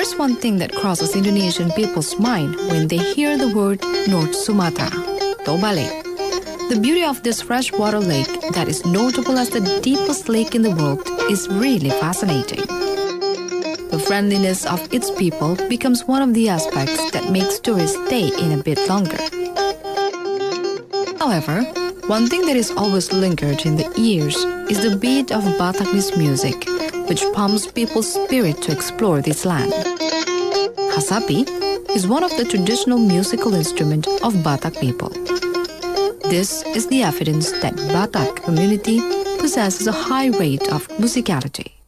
is one thing that crosses Indonesian people's mind when they hear the word North Sumatra, Toba Lake. The beauty of this freshwater lake that is notable as the deepest lake in the world is really fascinating. The friendliness of its people becomes one of the aspects that makes tourists stay in a bit longer. However, one thing that is always lingered in the ears is the beat of Bataknis music, which pumps people's spirit to explore this land. Hasapi is one of the traditional musical instruments of Batak people. This is the evidence that Batak community possesses a high rate of musicality.